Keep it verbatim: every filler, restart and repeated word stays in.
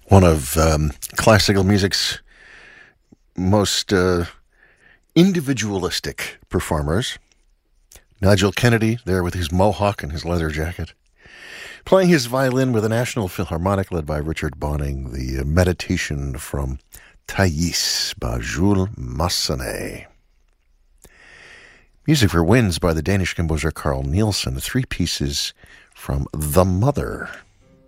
one of um, classical music's most uh, individualistic performers. Nigel Kennedy, there with his mohawk and his leather jacket, playing his violin with a National Philharmonic led by Richard Bonning, the Meditation from Thais by Jules Massenet. Music for Winds by the Danish composer Carl Nielsen, three pieces from The Mother.